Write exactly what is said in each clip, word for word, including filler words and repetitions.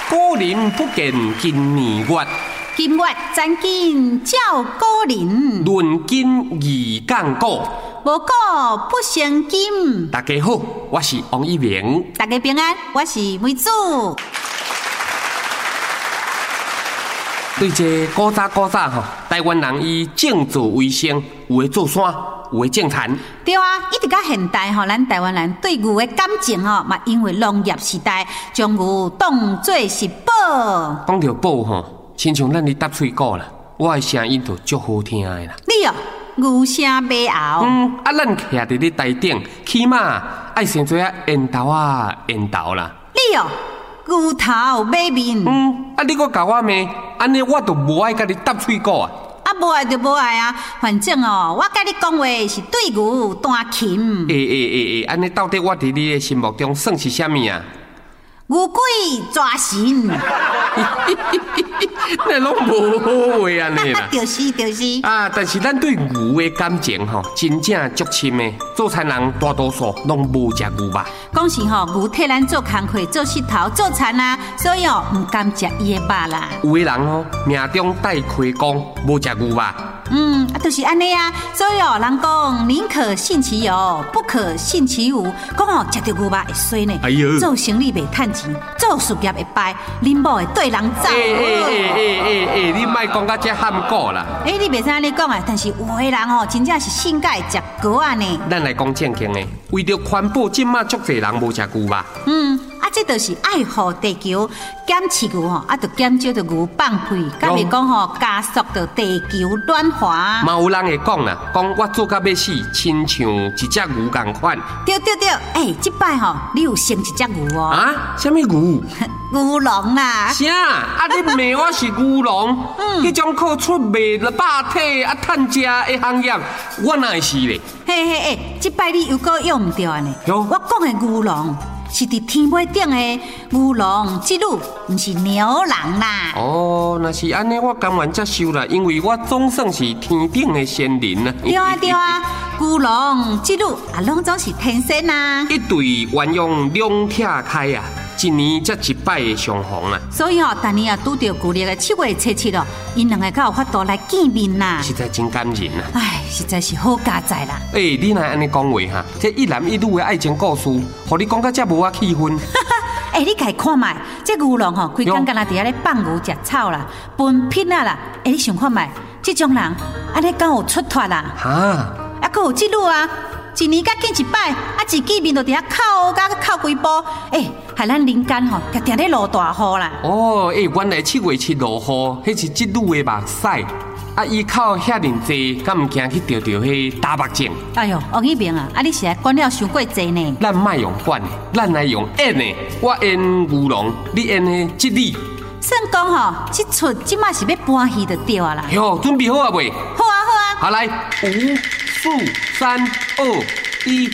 古人不见今年月， 今月咱今照古人。 论斤二杠古， 无古不成金。 大家好，我是王一鸣。 大家平安，我是梅子。 对这古早古早吼，台湾人以种作为生，有的做山，有的种田。 对啊，一直到现代吼，咱台湾人对牛的感情吼，嘛因为农业时代将牛当作是宝。 讲到宝吼，亲像咱咧搭喙鼓啦，我的声音就足好听的啦。 你哦，牛声马喉。 嗯，啊，咱徛伫咧台顶，起码爱生做啊烟头啊烟头啦。 你哦。牛头马面， 嗯，啊，你搁教我骂，安尼我就无爱甲你搭喙鼓啊。 啊，无爱就无爱啊，反正哦，我甲你讲话是对牛弹琴。 诶诶诶诶，安尼到底我伫你的心目中算是啥物啊？ 牛鬼抓神， 那拢无好话安尼啦。 就是就是。 啊，但是咱对牛的感情吼，真正足深的。做田人大多数拢无食牛肉。 讲是吼，牛替咱做工课、做石头、做田啊，所以哦，唔敢食伊的肉啦。 有的人吼，命中带亏光，无食牛肉。 嗯，啊，就是安尼啊，所以哦，人讲宁可信其有，不可信其无。讲哦，食到牛肉会衰呢， 哎呦， 做生意袂趁钱，做事业会败，恁某会对人走。 诶诶诶诶诶诶，你莫讲到这喊果啦。 诶、欸，你袂使安尼讲啊，但是有的人哦，真正是性格会食果啊呢。 咱来讲正经的，为着环保，即马足侪人无食牛肉。 嗯。啊，这就是爱护地球，减饲牛吼，啊，就减少着牛放屁，甲袂讲吼，加速着地球暖化。 嘛有人会讲啦，讲我做甲要死，亲像一只牛共款。 对对对，诶、欸，即摆吼，你有生一只牛哦。 啊？什么牛？ 牛郎啦。 啥？啊，你骂我是牛郎？嗯，迄种靠出卖肉体啊趁食的行业，我哪会是咧？ 嘿嘿嘿，即摆你又搁用唔着啊呢？ 我讲的牛郎。是伫天尾顶的牛郎织女，唔是牛郎啦。 哦，若是安尼，我甘愿接受啦，因为我总算是天顶的仙人啦。 对啊对啊，牛郎织女啊，拢总是天仙啊。 一对鸳鸯两拆开啊，一年才一摆的相逢啊。 所以哦，逐年啊，拄着旧历的七月初七哦，因两个才有法度来见面啦。 实在真感人啊！ 唉，实在是好佳哉啦。 诶、欸，你若安尼讲话哈，这一男一女的爱情故事，互你讲到这无啊气氛。 诶、欸，你家看卖，这牛郎吼，规工干那伫遐咧放牛食草啦，分品啊啦。诶、欸，你想看卖，这种人安尼敢有出脱啦？ 哈， 啊，佫有织女啊，一年甲见一摆，啊，一见面就伫遐哭甲哭几步，诶、欸，害咱人间吼，定定咧落大雨啦。 哦，诶、欸，原来七月七落雨，迄是织女的目屎。啊！依靠遐尼济，敢唔惊去着着迄大目症？ 哎呦，王一鸣啊！啊，你是来管了伤过济呢？ 咱莫用管的，咱来用演的。我演牛郎，你演的织女。 算讲吼，这出即马是要搬戏就对啊啦。 哟，准备好啊未？ 好啊，好啊。 好来，五、四、三、二、一。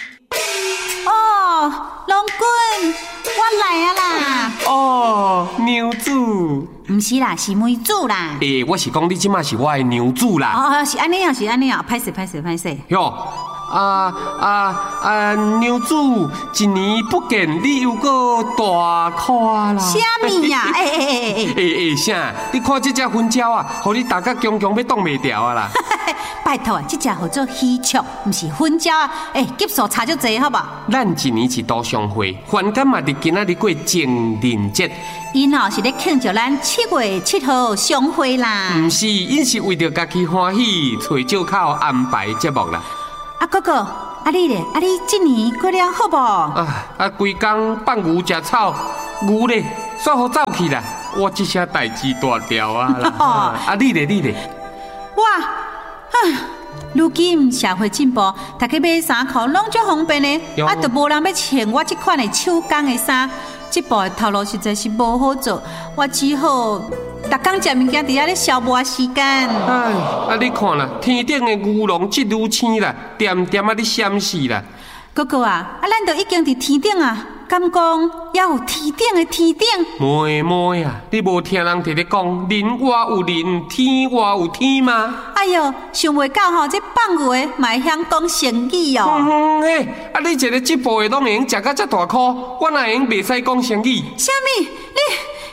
哦，龙君，我来啊啦！ 哦，牛子。 唔是啦，是梅子啦。 诶、欸，我是讲你即马是我的牛主啦。 哦，是安尼啊，是安尼啊，歹势歹势歹势。 哟，啊啊啊！牛主，一年不见，你又搁大块啦。 虾米呀？诶诶诶诶诶诶啥？你看这只粉鸟啊，互你大家强强要挡袂掉啊啦。 拜托啊，这只叫做喜鹊，唔是粉鸟啊。诶、欸，级数差足济，好不？ 咱一年一度相会，反感嘛伫今仔日过情人节。 因哦是咧庆祝咱七月七号相会啦。 唔是，因是为着家己欢喜，找借口安排节目啦。 啊哥哥，啊你咧，啊你今年过了好不？ 啊啊，规工放牛食草，牛咧煞好走去啦。我这些代志大条啊啦。啊你咧你咧， 哇啊！如今社会进步，大家买衫裤拢足方便的，啊，就无人要穿我这款的手工的衫。这步的头路实在是无好做，我只好逐工食物件伫遐咧消磨时间。 哎，啊你看啦，天顶的牛郎织女星啦，点点啊你闪死啦。 哥哥啊，啊咱都已经伫天顶啊，敢讲也有天顶的天顶？ 妹妹啊，你无听人伫咧讲，人外有人，天外有天吗？ 哎呦，想袂到吼，这放牛的嘛会晓讲成语哦。 嗯嘿，啊你一个织布的拢会用食到遮大箍，我哪会用袂使讲成语？ 啥物？你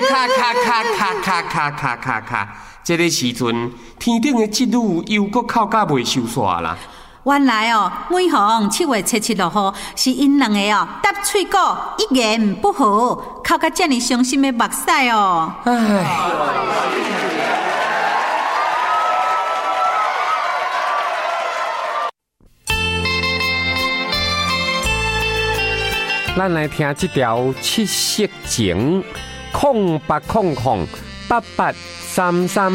咔咔咔咔咔咔咔咔咔，这个时阵，天顶的积雨又搁靠甲未收煞啦。 原来哦，每逢七月初七落雨，是因两个哦搭喙骨一言不合，靠甲遮尔伤心的目屎哦。 唉。咱来听这条七色情，空八空空八八三三